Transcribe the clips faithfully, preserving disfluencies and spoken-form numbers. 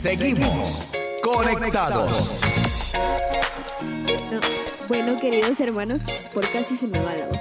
Seguimos conectados. No, bueno, queridos hermanos, por casi se me va la voz.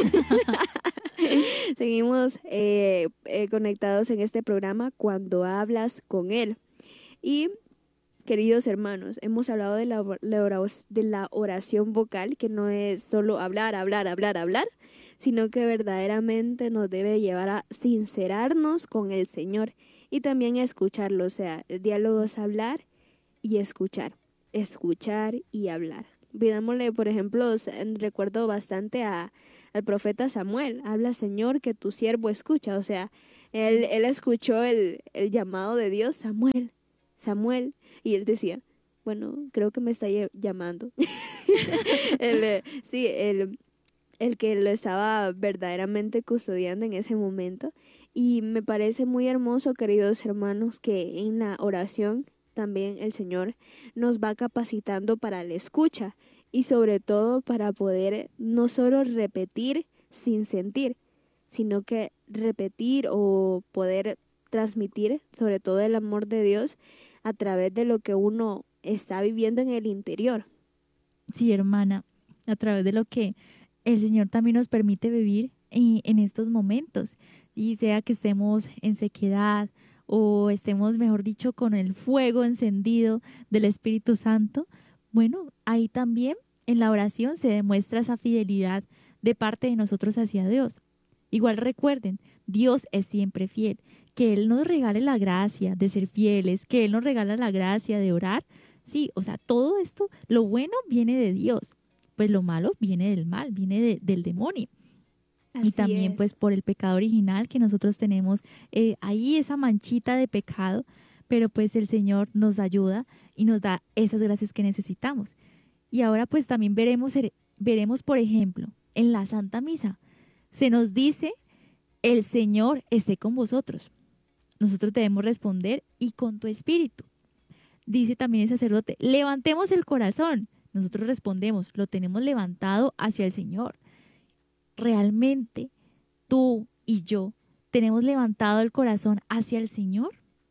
Seguimos eh, eh, conectados en este programa cuando hablas con Él. Y, queridos hermanos, hemos hablado de la, la, de la oración vocal, que no es solo hablar, hablar, hablar, hablar, sino que verdaderamente nos debe llevar a sincerarnos con el Señor y también a escucharlo. O sea, el diálogo es hablar y escuchar, escuchar y hablar. Pidámosle, por ejemplo, recuerdo bastante a, al profeta Samuel: habla, Señor, que tu siervo escucha. O sea, él, él escuchó el, el llamado de Dios: Samuel, Samuel, y él decía, bueno, creo que me está llamando. el, sí, el, el que lo estaba verdaderamente custodiando en ese momento. Y me parece muy hermoso, queridos hermanos, que en la oración también el Señor nos va capacitando para la escucha y sobre todo para poder no solo repetir sin sentir, sino que repetir o poder transmitir sobre todo el amor de Dios a través de lo que uno está viviendo en el interior. Sí, hermana, a través de lo que el Señor también nos permite vivir en, en estos momentos, y sea que estemos en sequedad o estemos, mejor dicho, con el fuego encendido del Espíritu Santo. Bueno, ahí también en la oración se demuestra esa fidelidad de parte de nosotros hacia Dios. Igual recuerden, Dios es siempre fiel. Que Él nos regale la gracia de ser fieles, que Él nos regala la gracia de orar. Sí, o sea, todo esto, lo bueno viene de Dios, pues lo malo viene del mal, viene de, del demonio. Así y también es. pues por el pecado original que nosotros tenemos eh, ahí esa manchita de pecado, pero pues el Señor nos ayuda y nos da esas gracias que necesitamos. Y ahora pues también veremos, veremos por ejemplo, en la Santa Misa, se nos dice: el Señor esté con vosotros. Nosotros debemos responder: y con tu espíritu. Dice también el sacerdote: levantemos el corazón. Nosotros respondemos: lo tenemos levantado hacia el Señor. ¿Realmente tú y yo tenemos levantado el corazón hacia el Señor?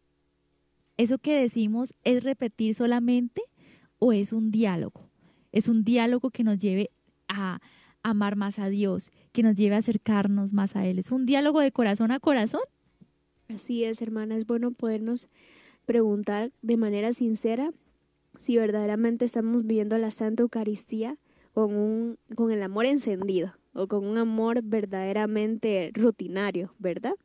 ¿Eso que decimos es repetir solamente o es un diálogo? Es un diálogo que nos lleve a amar más a Dios, que nos lleve a acercarnos más a Él. ¿Es un diálogo de corazón a corazón? Así es, hermana, es bueno podernos preguntar de manera sincera si verdaderamente estamos viviendo la Santa Eucaristía con, un, con el amor encendido o con un amor verdaderamente rutinario, ¿verdad?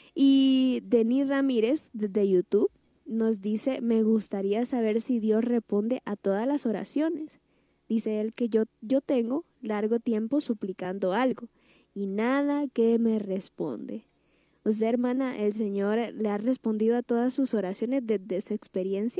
Y Denis Ramírez, desde YouTube, nos dice: me gustaría saber si Dios responde a todas las oraciones. Dice él que yo, yo tengo largo tiempo suplicando algo y nada que me responde. Usted, hermana, ¿el Señor le ha respondido a todas sus oraciones desde su experiencia?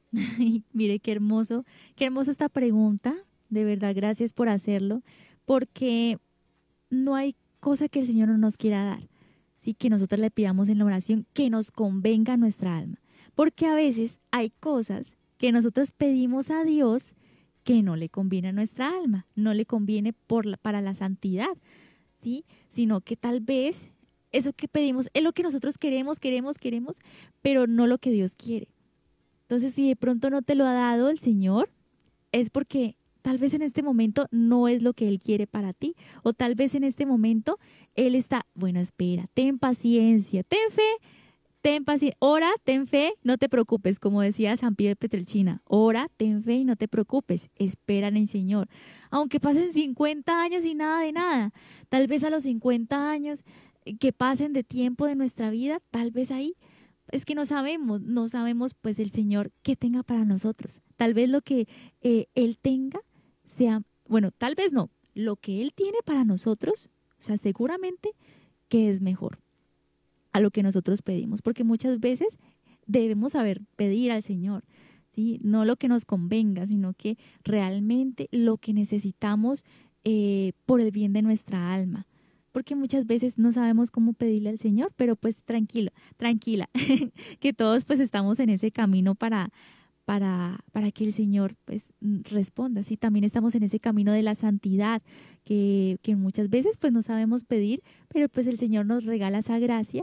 Mire qué hermoso, qué hermosa esta pregunta. De verdad, gracias por hacerlo, porque no hay cosa que el Señor no nos quiera dar, ¿sí? Que nosotros le pidamos en la oración que nos convenga a nuestra alma. Porque a veces hay cosas que nosotros pedimos a Dios que no le conviene a nuestra alma, no le conviene por la, para la santidad, ¿sí? Sino que tal vez eso que pedimos es lo que nosotros queremos, queremos, queremos, pero no lo que Dios quiere. Entonces, si de pronto no te lo ha dado el Señor, es porque tal vez en este momento no es lo que Él quiere para ti, o tal vez en este momento Él está, bueno, espera, ten paciencia, ten fe, ten paciencia, ora, ten fe, no te preocupes, como decía San Pío de Pietrelcina, ora, ten fe y no te preocupes, espera en el Señor. Aunque pasen cincuenta años y nada de nada, tal vez a los cincuenta años que pasen de tiempo de nuestra vida, tal vez ahí, es que no sabemos, no sabemos pues el Señor qué tenga para nosotros. Tal vez lo que eh, Él tenga sea, bueno, tal vez no, lo que Él tiene para nosotros, o sea, seguramente que es mejor a lo que nosotros pedimos, porque muchas veces debemos saber pedir al Señor, ¿sí? No lo que nos convenga, sino que realmente lo que necesitamos eh, por el bien de nuestra alma. Porque muchas veces no sabemos cómo pedirle al Señor, pero pues tranquilo, tranquila, que todos pues estamos en ese camino para, para, para que el Señor pues responda. Sí, también estamos en ese camino de la santidad, que, que muchas veces pues no sabemos pedir, pero pues el Señor nos regala esa gracia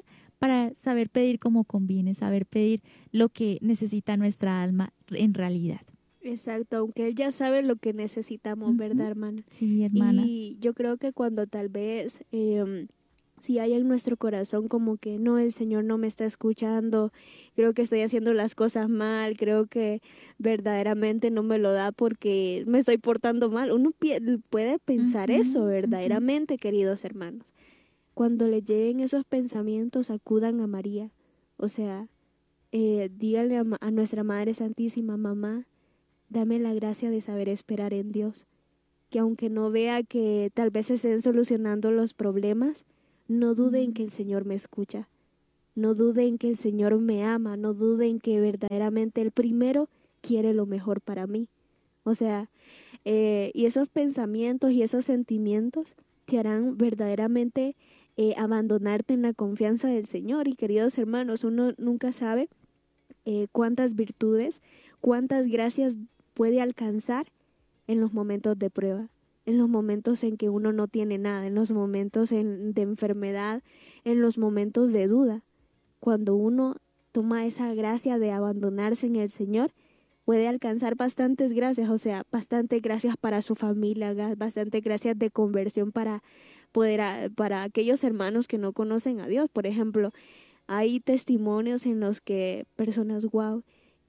para saber pedir como conviene, saber pedir lo que necesita nuestra alma en realidad. Exacto, aunque Él ya sabe lo que necesitamos, ¿verdad, Ujú. hermana? Sí, hermana. Y yo creo que cuando tal vez, em, si hay en nuestro corazón como que no, el Señor no me está escuchando, creo que estoy haciendo las cosas mal, creo que verdaderamente no me lo da porque me estoy portando mal. Uno pi- puede pensar Ujú, eso ujú. verdaderamente, queridos hermanos. Cuando le lleguen esos pensamientos, acudan a María. O sea, eh, díganle a, ma- a nuestra Madre Santísima, mamá, dame la gracia de saber esperar en Dios, que aunque no vea que tal vez se estén solucionando los problemas, no dude en que el Señor me escucha, no dude en que el Señor me ama, no dude en que verdaderamente el primero quiere lo mejor para mí. O sea, eh, y esos pensamientos y esos sentimientos te harán verdaderamente eh, abandonarte en la confianza del Señor. Y queridos hermanos, uno nunca sabe eh, cuántas virtudes, cuántas gracias puede alcanzar en los momentos de prueba, en los momentos en que uno no tiene nada, en los momentos en- de enfermedad, en los momentos de duda. Cuando uno toma esa gracia de abandonarse en el Señor, puede alcanzar bastantes gracias, o sea, bastante gracias para su familia, ga- bastante gracias de conversión para poder, a- para aquellos hermanos que no conocen a Dios. Por ejemplo, hay testimonios en los que personas, wow,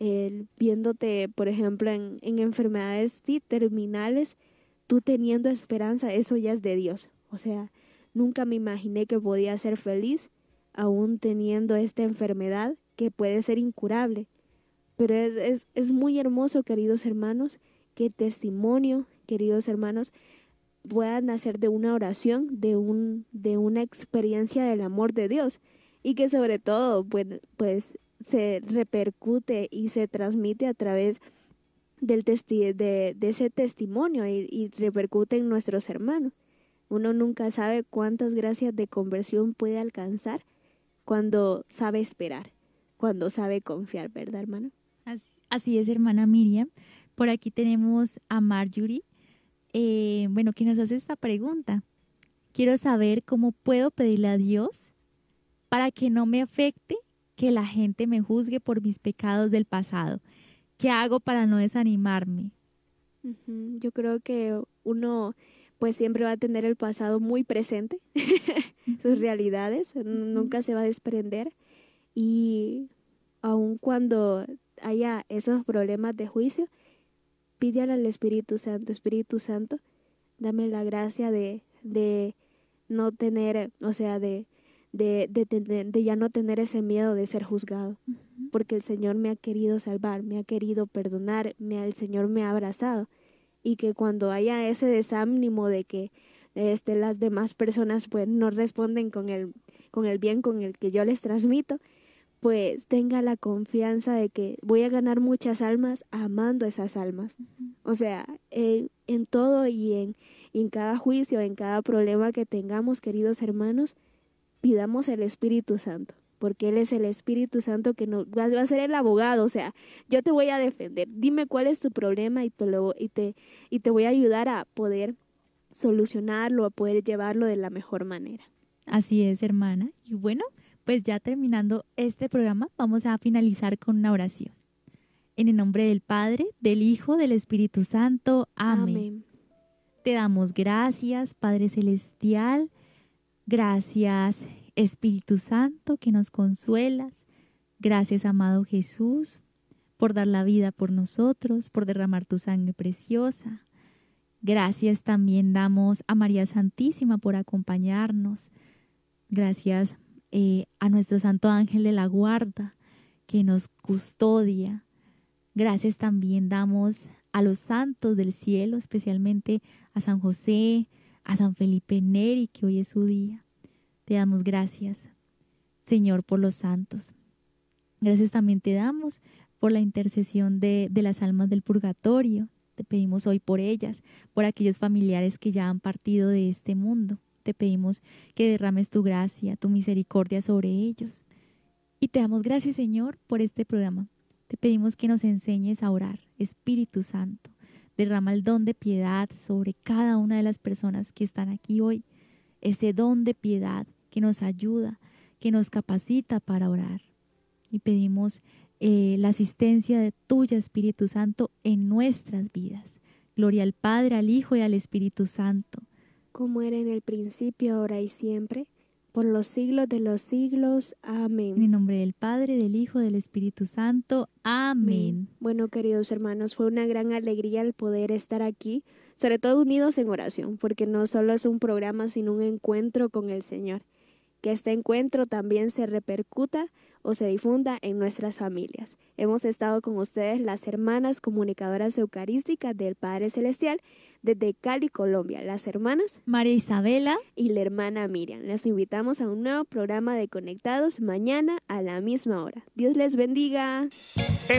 viéndote, por ejemplo, en, en enfermedades sí, terminales, tú teniendo esperanza, eso ya es de Dios. O sea, nunca me imaginé que podía ser feliz aún teniendo esta enfermedad que puede ser incurable. Pero es, es, es muy hermoso, queridos hermanos, que testimonio, queridos hermanos, puedan nacer de una oración, de, un, de una experiencia del amor de Dios y que sobre todo pues, pues se repercute y se transmite a través del testi de, de ese testimonio y, y repercute en nuestros hermanos. Uno nunca sabe cuántas gracias de conversión puede alcanzar cuando sabe esperar, cuando sabe confiar, ¿verdad, hermano? Así, así es, hermana Miriam. Por aquí tenemos a Marjorie, eh, bueno, que nos hace esta pregunta. Quiero saber cómo puedo pedirle a Dios para que no me afecte que la gente me juzgue por mis pecados del pasado. ¿Qué hago para no desanimarme? Ujú. Yo creo que uno pues siempre va a tener el pasado muy presente, sus Ujú, realidades, n- ujú. nunca se va a desprender y aun cuando haya esos problemas de juicio, pídele al Espíritu Santo, Espíritu Santo, dame la gracia de, de no tener, o sea, de, de, de, tener- de ya no tener ese miedo de ser juzgado, Ujú. porque el Señor me ha querido salvar, me ha querido perdonar, me, el Señor me ha abrazado y que cuando haya ese desánimo de que este, las demás personas pues no responden con el, con el bien con el que yo les transmito, pues tenga la confianza de que voy a ganar muchas almas amando esas almas. O sea, eh, en todo y en, y en cada juicio, en cada problema que tengamos, queridos hermanos, pidamos el Espíritu Santo, porque Él es el Espíritu Santo que nos va, va a ser el abogado. O sea, yo te voy a defender, dime cuál es tu problema y te, lo, y te, y te voy a ayudar a poder solucionarlo, a poder llevarlo de la mejor manera. Así es, hermana. Y bueno, pues ya terminando este programa, vamos a finalizar con una oración. En el nombre del Padre, del Hijo, del Espíritu Santo. Amén. Amén. Te damos gracias, Padre Celestial. Gracias, Espíritu Santo, que nos consuelas. Gracias, amado Jesús, por dar la vida por nosotros, por derramar tu sangre preciosa. Gracias también damos a María Santísima por acompañarnos. Gracias eh, a nuestro Santo Ángel de la Guarda, que nos custodia. Gracias también damos a los santos del cielo, especialmente a San José, a San Felipe Neri, que hoy es su día. Te damos gracias, Señor, por los santos. Gracias también te damos por la intercesión de, de las almas del purgatorio. Te pedimos hoy por ellas, por aquellos familiares que ya han partido de este mundo. Te pedimos que derrames tu gracia, tu misericordia sobre ellos. Y te damos gracias, Señor, por este programa. Te pedimos que nos enseñes a orar, Espíritu Santo. Derrama el don de piedad sobre cada una de las personas que están aquí hoy. Ese don de piedad que nos ayuda, que nos capacita para orar. Y pedimos eh, la asistencia de tuya, Espíritu Santo, en nuestras vidas. Gloria al Padre, al Hijo y al Espíritu Santo. Como era en el principio, ahora y siempre, por los siglos de los siglos. Amén. En el nombre del Padre, del Hijo, del Espíritu Santo. Amén. Bueno, queridos hermanos, fue una gran alegría el poder estar aquí, sobre todo unidos en oración, porque no solo es un programa, sino un encuentro con el Señor. Que este encuentro también se repercuta o se difunda en nuestras familias. Hemos estado con ustedes las hermanas comunicadoras eucarísticas del Padre Celestial desde Cali, Colombia, las hermanas María Isabela y la hermana Miriam. Les invitamos a un nuevo programa de Conectados mañana a la misma hora. Dios les bendiga.